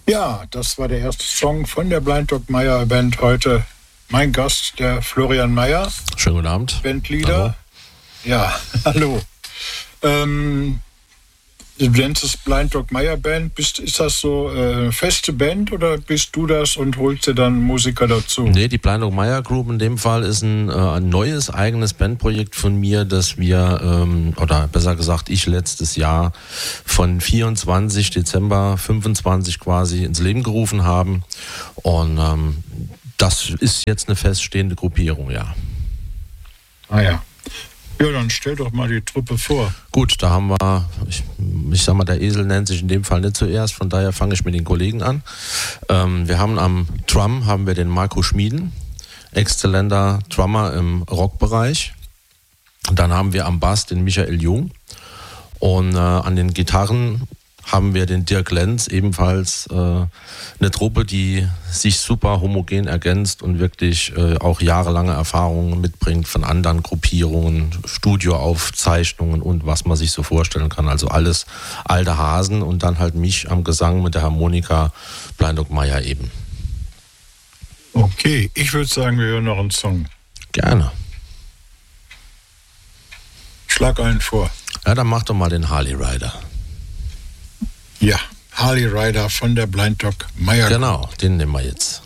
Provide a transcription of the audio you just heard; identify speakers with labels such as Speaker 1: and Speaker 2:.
Speaker 1: Ja, das war der erste Song von der Blind Dog Meyer Band. Heute mein Gast, der Florian Meyer.
Speaker 2: Schönen guten Abend.
Speaker 1: Bandleader.
Speaker 2: Hallo.
Speaker 1: Ja, hallo. Du nennst es Blind Dog Meyer Band. Ist das so eine feste Band oder bist du das und holst dir dann Musiker dazu?
Speaker 2: Nee, die Blind Dog Meyer Group in dem Fall ist ein neues eigenes Bandprojekt von mir, das wir, oder besser gesagt ich letztes Jahr von 24 Dezember 25 quasi ins Leben gerufen haben. Und das ist jetzt eine feststehende Gruppierung, ja.
Speaker 1: Ah ja. Ja, dann stell doch mal die Truppe vor.
Speaker 2: Gut, da haben wir, ich sag mal, der Esel nennt sich in dem Fall nicht zuerst, von daher fange ich mit den Kollegen an. Wir haben am Drum den Marco Schmieden, exzellenter Drummer im Rockbereich. Dann haben wir am Bass den Michael Jung und an den Gitarren haben wir den Dirk Lenz, ebenfalls eine Truppe, die sich super homogen ergänzt und wirklich auch jahrelange Erfahrungen mitbringt von anderen Gruppierungen, Studioaufzeichnungen und was man sich so vorstellen kann. Also alles alte Hasen und dann halt mich am Gesang mit der Harmonika, Blind Dog Meyer eben.
Speaker 1: Okay, ich würde sagen, wir hören noch einen Song.
Speaker 2: Gerne.
Speaker 1: Schlag einen vor.
Speaker 2: Ja, dann mach doch mal den Harley Rider.
Speaker 1: Ja, Harley Rider von der Blind Dog Meyer.
Speaker 2: Genau, den nehmen wir jetzt.